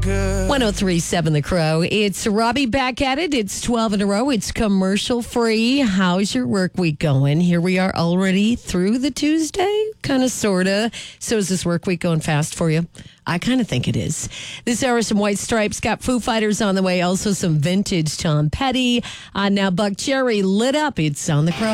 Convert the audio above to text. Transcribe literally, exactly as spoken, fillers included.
good. one oh three point seven The Crow. It's Robbie back at it. It's twelve in a row. It's commercial free. How's your work week going? Here we are already through the Tuesday, kind of, sort of. So is this work week going fast for you? I kind of think it is. This hour, some White Stripes, got Foo Fighters on the way. Also some vintage Tom Petty. Uh, now Buck Cherry lit up. It's on The Crow.